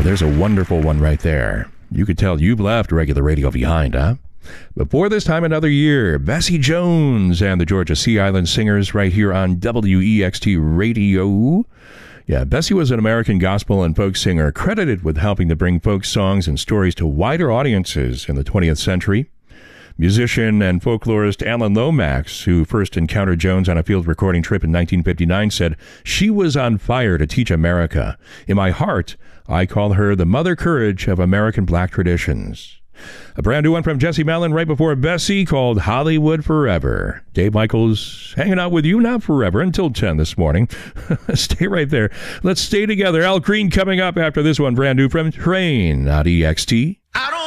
there's a wonderful one right there. You could tell you've left regular radio behind, huh? Before this time another year, Bessie Jones and the Georgia Sea Island Singers right here on WEXT Radio. Yeah, Bessie was an American gospel and folk singer credited with helping to bring folk songs and stories to wider audiences in the 20th century. Musician and folklorist Alan Lomax, who first encountered Jones on a field recording trip in 1959, said, "She was on fire to teach America. In my heart, I call her the Mother Courage of American black traditions." A brand new one from Jesse Malin right before Bessie called Hollywood Forever. Dave Michaels hanging out with you now forever until 10 this morning. Stay right there. Let's stay together. Al Green coming up after this one. Brand new from Train on EXT.